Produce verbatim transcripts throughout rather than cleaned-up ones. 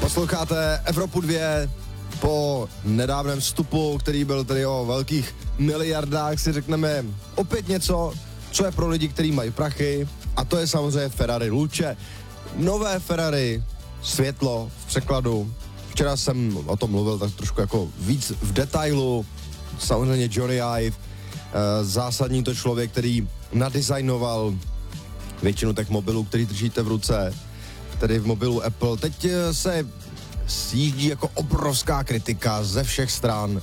Posloucháte Evropu dvě. Po nedávném vstupu, který byl tedy o velkých miliardách, si řekneme opět něco, co je pro lidi, kteří mají prachy, a to je samozřejmě Ferrari Luce. Nové Ferrari, světlo v překladu. Včera jsem o tom mluvil tak trošku jako víc v detailu. Samozřejmě Johnny Ive, zásadní to člověk, který nadizajnoval většinu těch mobilů, který držíte v ruce, tedy v mobilu Apple. Teď se sjíždí jako obrovská kritika ze všech stran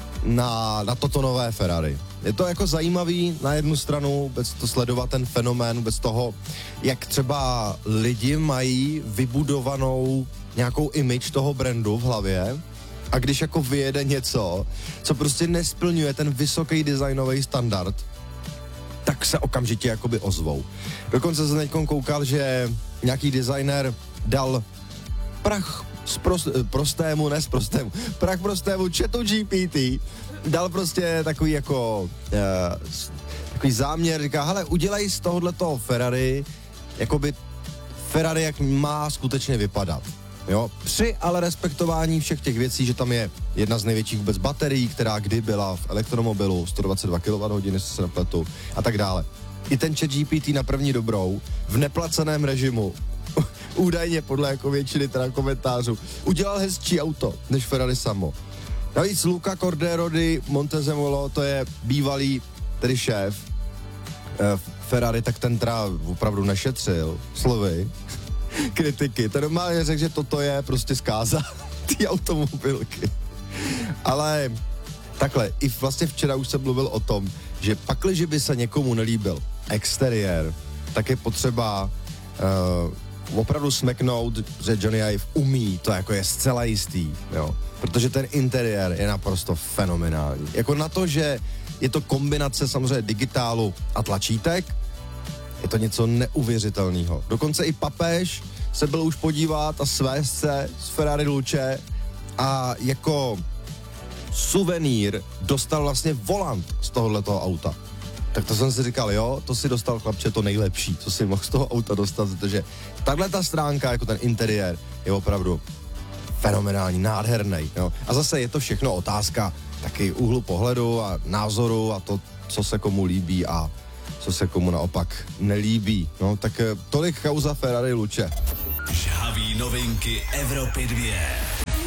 na, na toto nové Ferrari. Je to jako zajímavý na jednu stranu, vůbec to sledovat ten fenomén, vůbec toho, jak třeba lidi mají vybudovanou nějakou image toho brandu v hlavě, a když jako vyjede něco, co prostě nesplňuje ten vysoký designový standard, tak se okamžitě jakoby ozvou. Dokonce jsem teď koukal, že nějaký designer dal prach z prost, prostému, ne z prostému, prach prostému chatu G P T, dal prostě takový jako uh, takový záměr, říká, hele, udělej z tohohletoho Ferrari, jakoby Ferrari, jak má skutečně vypadat. Jo, při ale respektování všech těch věcí, že tam je jedna z největších vůbec baterií, která kdy byla v elektromobilu, sto dvacet dva kilowatthodin, jestli se nepletu, a tak dále. I ten chat G P T na první dobrou, v neplaceném režimu, údajně podle jako většiny teda komentářů, udělal hezčí auto než Ferrari samo. Navíc Luca Cordero di Montezemolo, to je bývalý, tedy šéf eh, Ferrari, tak ten teda opravdu nešetřil slovy kritiky. To normálně řekl, že toto je prostě zkáza ty automobilky. Ale takhle, i vlastně včera už jsem mluvil o tom, že pakliže by se někomu nelíbil exteriér, tak je potřeba uh, opravdu smeknout, že Johnny Ive umí, to jako je zcela jistý, jo. Protože ten interiér je naprosto fenomenální. Jako na to, že je to kombinace samozřejmě digitálu a tlačítek, je to něco neuvěřitelného. Dokonce i papež se byl už podívat a svést se z Ferrari Luce a jako suvenýr dostal vlastně volant z tohohletoho auta. Tak to jsem si říkal, jo, to si dostal, chlapče, to nejlepší, co si mohl z toho auta dostat, protože tahle ta stránka, jako ten interiér, je opravdu fenomenální, nádherný, jo. A zase je to všechno otázka taky úhlu pohledu a názoru a to, co se komu líbí a co se komu naopak nelíbí. No, tak tolik kauza Ferrari Luce. Žhavý novinky Evropy dvě.